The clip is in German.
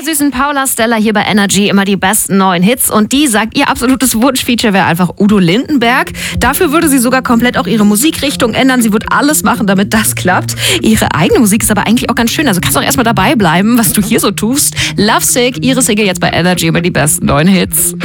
Süßen, Paula Stella hier bei Energy, immer die besten neuen Hits. Und die sagt, ihr absolutes Wunschfeature wäre einfach Udo Lindenberg. Dafür würde sie sogar komplett auch ihre Musikrichtung ändern. Sie wird alles machen, damit das klappt. Ihre eigene Musik ist aber eigentlich auch ganz schön. Also kannst du auch erstmal dabei bleiben, was du hier so tust. Lovesick, ihre Single jetzt bei Energy, immer die besten neuen Hits.